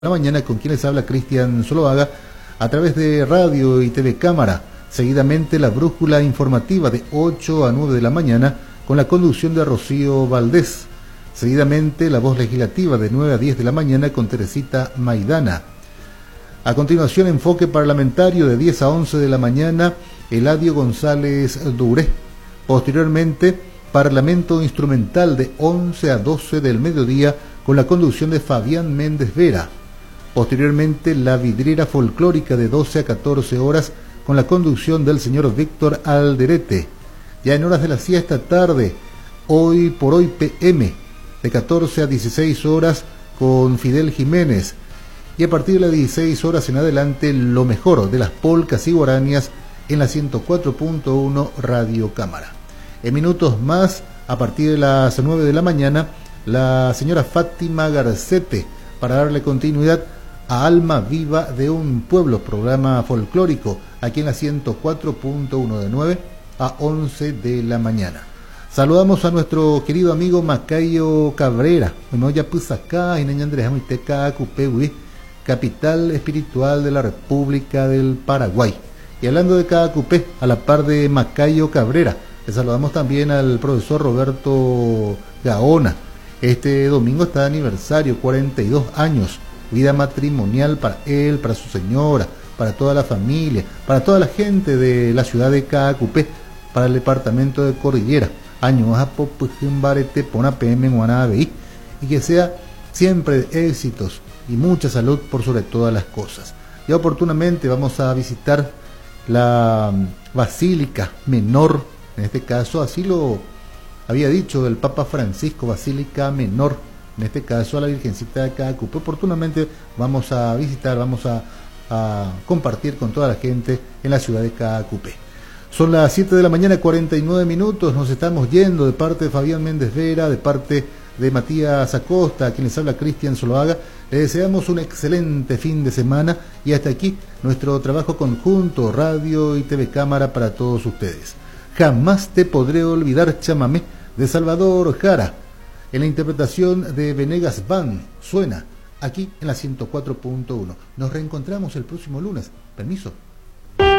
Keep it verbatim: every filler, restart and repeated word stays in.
La mañana, con quien les habla Cristian Zuluaga, a través de radio y T V Cámara. Seguidamente la brújula informativa de ocho a nueve de la mañana con la conducción de Rocío Valdés. Seguidamente la voz legislativa de nueve a diez de la mañana con Teresita Maidana. A continuación, enfoque parlamentario de diez a once de la mañana, Eladio González Duré. Posteriormente, parlamento instrumental de once a doce del mediodía con la conducción de Fabián Méndez Vera. Posteriormente, la vidriera folclórica de doce a catorce horas con la conducción del señor Víctor Alderete. Ya en horas de la siesta tarde, hoy por hoy P M, de catorce a dieciséis horas con Fidel Jiménez. Y a partir de las dieciséis horas en adelante, lo mejor de las polcas y guaranías en la ciento cuatro punto uno Radio Cámara. En minutos más, a partir de las nueve de la mañana, la señora Fátima Garcete, para darle continuidad a Alma Viva de un Pueblo, programa folclórico, aquí en la ciento cuatro punto uno de nueve a once de la mañana. Saludamos a nuestro querido amigo Macayo Cabrera, capital espiritual de la República del Paraguay. Y hablando de Caacupé, a la par de Macayo Cabrera, le saludamos también al profesor Roberto Gaona. Este domingo está de aniversario, cuarenta y dos años, vida matrimonial para él, para su señora, para toda la familia, para toda la gente de la ciudad de Caacupé, para el departamento de Cordillera. Años a Popujimbarete, Pona P M, Guanabeí, y que sea siempre de éxitos y mucha salud por sobre todas las cosas. Ya oportunamente vamos a visitar la Basílica Menor, en este caso así lo había dicho el Papa Francisco, Basílica Menor, en este caso a la Virgencita de Caacupé. Oportunamente vamos a visitar, vamos a, a compartir con toda la gente en la ciudad de Caacupé. Son las siete de la mañana, cuarenta y nueve minutos, nos estamos yendo de parte de Fabián Méndez Vera, de parte de Matías Acosta, a quien les habla Cristian Zuluaga. Les deseamos un excelente fin de semana y hasta aquí nuestro trabajo conjunto, radio y T V Cámara para todos ustedes. Jamás te podré olvidar, chamamé, de Salvador Jara, en la interpretación de Venegas Band, suena aquí en la ciento cuatro punto uno. Nos reencontramos el próximo lunes. Permiso.